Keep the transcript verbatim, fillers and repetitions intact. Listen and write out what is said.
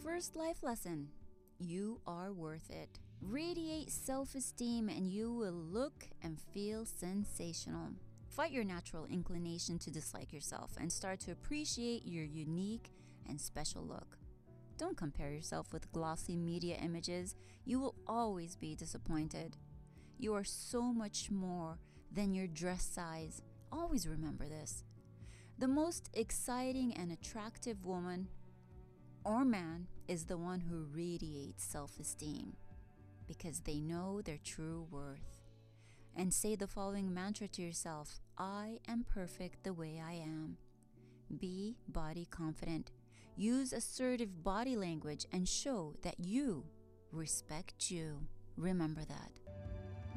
First life lesson: you are worth it. Radiate self-esteem and you will look and feel sensational. Fight your natural inclination to dislike yourself and start to appreciate your unique and special look. Don't compare yourself with glossy media images. You will always be disappointed. You are so much more than your dress size. Always remember this. The most exciting and attractive woman or man is the one who radiates self-esteem because they know their true worth. And say the following mantra to yourself: I am perfect the way I am. Be body confident. Use assertive body language and show that you respect you. Remember that.